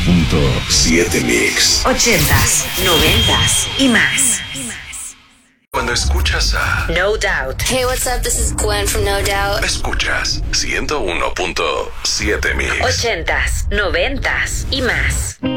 101.7 Mix. 80s, 90s y más. Cuando escuchas a No Doubt. Hey, what's up? This is Gwen from No Doubt. escuchas 101.7 Mix. 80s, 90s y más.